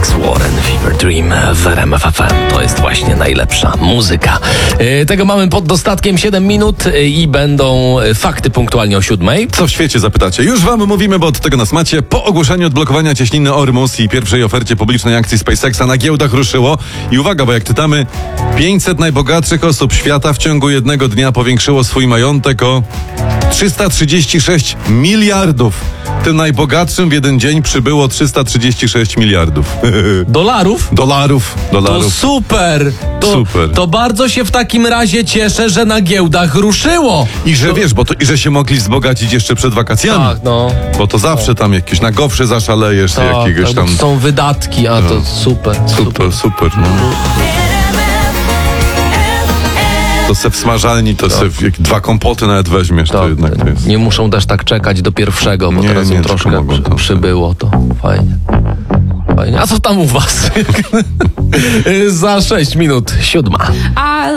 Alex Warren, Fever Dream w RMF FM. To jest właśnie najlepsza muzyka. Tego mamy pod dostatkiem 7 minut i będą fakty punktualnie o 7. Co w świecie, zapytacie? Już wam mówimy, bo od tego nas macie. Po ogłoszeniu odblokowania cieśniny Ormus i pierwszej ofercie publicznej akcji SpaceXa na giełdach ruszyło. I uwaga, bo jak czytamy, 500 najbogatszych osób świata w ciągu jednego dnia powiększyło swój majątek o 336 miliardów. Tym najbogatszym w jeden dzień przybyło 336 miliardów. Dolarów? Dolarów. To super! To bardzo się w takim razie cieszę, że na giełdach ruszyło. I że wiesz, i że się mogli wzbogacić jeszcze przed wakacjami. Tak, no. Bo to zawsze tam jakieś na gofrze zaszalejesz, jakiegoś tam... Są wydatki, to super. Super, no. To se w smażalni, jak 2 kompoty nawet weźmiesz, to jednak to jest... Nie muszą też tak czekać do pierwszego, bo teraz im troszkę przybyło, to fajnie. A co tam u was? Za 6 minut 7.